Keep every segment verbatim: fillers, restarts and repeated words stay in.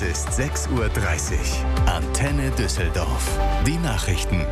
Es ist sechs Uhr dreißig. Antenne Düsseldorf. Die Nachrichten.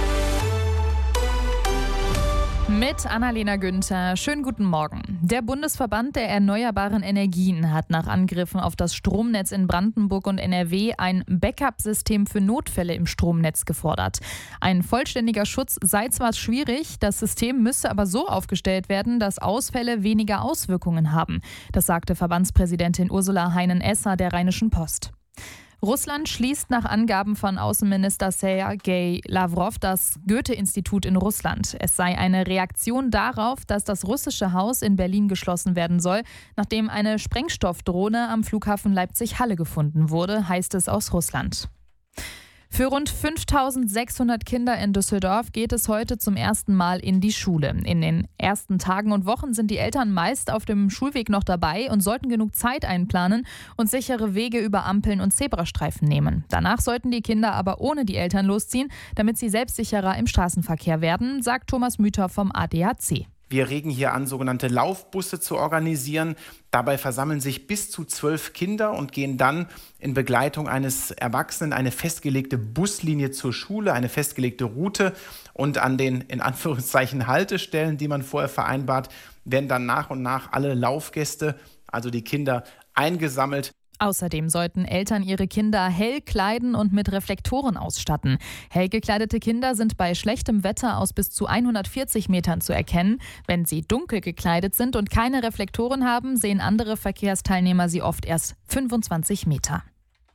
Mit Annalena Günther. Schönen guten Morgen. Der Bundesverband der erneuerbaren Energien hat nach Angriffen auf das Stromnetz in Brandenburg und N R W ein Backup-System für Notfälle im Stromnetz gefordert. Ein vollständiger Schutz sei zwar schwierig, das System müsse aber so aufgestellt werden, dass Ausfälle weniger Auswirkungen haben. Das sagte Verbandspräsidentin Ursula Heinen-Esser der Rheinischen Post. Russland schließt nach Angaben von Außenminister Sergei Lavrov das Goethe-Institut in Russland. Es sei eine Reaktion darauf, dass das russische Haus in Berlin geschlossen werden soll, nachdem eine Sprengstoffdrohne am Flughafen Leipzig-Halle gefunden wurde, heißt es aus Russland. Für rund fünftausendsechshundert Kinder in Düsseldorf geht es heute zum ersten Mal in die Schule. In den ersten Tagen und Wochen sind die Eltern meist auf dem Schulweg noch dabei und sollten genug Zeit einplanen und sichere Wege über Ampeln und Zebrastreifen nehmen. Danach sollten die Kinder aber ohne die Eltern losziehen, damit sie selbstsicherer im Straßenverkehr werden, sagt Thomas Müther vom A D A C. Wir regen hier an, sogenannte Laufbusse zu organisieren. Dabei versammeln sich bis zu zwölf Kinder und gehen dann in Begleitung eines Erwachsenen eine festgelegte Buslinie zur Schule, eine festgelegte Route. Und an den, in Anführungszeichen, Haltestellen, die man vorher vereinbart, werden dann nach und nach alle Laufgäste, also die Kinder, eingesammelt. Außerdem sollten Eltern ihre Kinder hell kleiden und mit Reflektoren ausstatten. Hell gekleidete Kinder sind bei schlechtem Wetter aus bis zu hundertvierzig Metern zu erkennen. Wenn sie dunkel gekleidet sind und keine Reflektoren haben, sehen andere Verkehrsteilnehmer sie oft erst fünfundzwanzig Meter.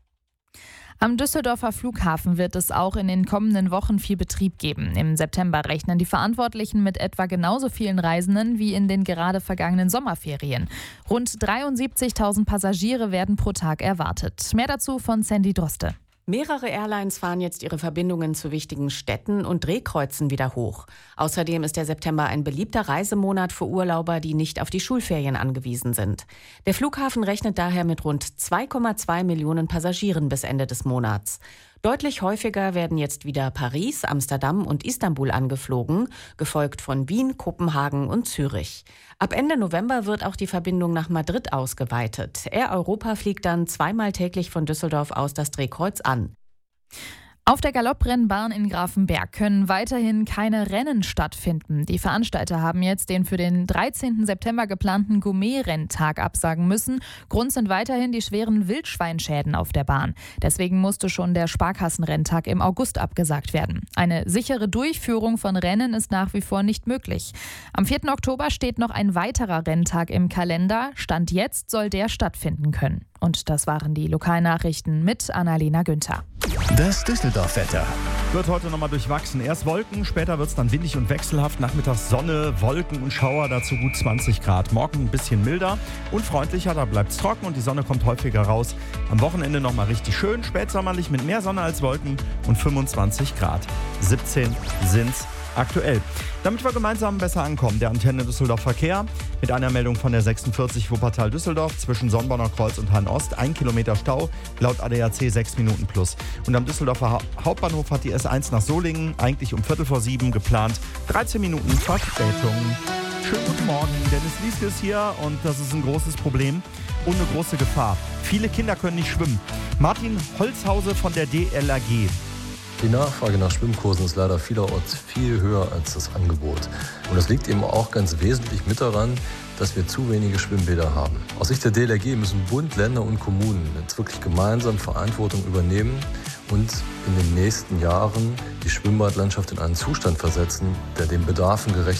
Am Düsseldorfer Flughafen wird es auch in den kommenden Wochen viel Betrieb geben. Im September rechnen die Verantwortlichen mit etwa genauso vielen Reisenden wie in den gerade vergangenen Sommerferien. Rund dreiundsiebzigtausend Passagiere werden pro Tag erwartet. Mehr dazu von Sandy Droste. Mehrere Airlines fahren jetzt ihre Verbindungen zu wichtigen Städten und Drehkreuzen wieder hoch. Außerdem ist der September ein beliebter Reisemonat für Urlauber, die nicht auf die Schulferien angewiesen sind. Der Flughafen rechnet daher mit rund zwei Komma zwei Millionen Passagieren bis Ende des Monats. Deutlich häufiger werden jetzt wieder Paris, Amsterdam und Istanbul angeflogen, gefolgt von Wien, Kopenhagen und Zürich. Ab Ende November wird auch die Verbindung nach Madrid ausgeweitet. Air Europa fliegt dann zweimal täglich von Düsseldorf aus das Drehkreuz an. Auf der Galopprennbahn in Grafenberg können weiterhin keine Rennen stattfinden. Die Veranstalter haben jetzt den für den dreizehnten September geplanten Gourmet-Renntag absagen müssen. Grund sind weiterhin die schweren Wildschweinschäden auf der Bahn. Deswegen musste schon der Sparkassenrenntag im August abgesagt werden. Eine sichere Durchführung von Rennen ist nach wie vor nicht möglich. Am vierten Oktober steht noch ein weiterer Renntag im Kalender. Stand jetzt soll der stattfinden können. Und das waren die Lokalnachrichten mit Annalena Günther. Das Düsseldorf-Wetter. Wird heute nochmal durchwachsen. Erst Wolken, später wird es dann windig und wechselhaft. Nachmittags Sonne, Wolken und Schauer, dazu gut zwanzig Grad. Morgen ein bisschen milder und freundlicher, da bleibt es trocken und die Sonne kommt häufiger raus. Am Wochenende nochmal richtig schön, spätsommerlich mit mehr Sonne als Wolken und fünfundzwanzig Grad. siebzehn sind's aktuell. Damit wir gemeinsam besser ankommen, der Antenne Düsseldorf Verkehr mit einer Meldung von der sechsundvierzig Wuppertal-Düsseldorf zwischen Sonnborner Kreuz und Hahn-Ost. Ein Kilometer Stau, laut A D A C sechs Minuten plus. Und am Düsseldorfer ha- Hauptbahnhof hat die S eins nach Solingen eigentlich um Viertel vor sieben geplant. dreizehn Minuten Verspätung. Schönen guten Morgen, Dennis Lieske ist hier und das ist ein großes Problem und eine große Gefahr. Viele Kinder können nicht schwimmen. Martin Holzhause von der D L R G. Die Nachfrage nach Schwimmkursen ist leider vielerorts viel höher als das Angebot. Und das liegt eben auch ganz wesentlich mit daran, dass wir zu wenige Schwimmbäder haben. Aus Sicht der D L R G müssen Bund, Länder und Kommunen jetzt wirklich gemeinsam Verantwortung übernehmen und in den nächsten Jahren die Schwimmbadlandschaft in einen Zustand versetzen, der den Bedarfen gerecht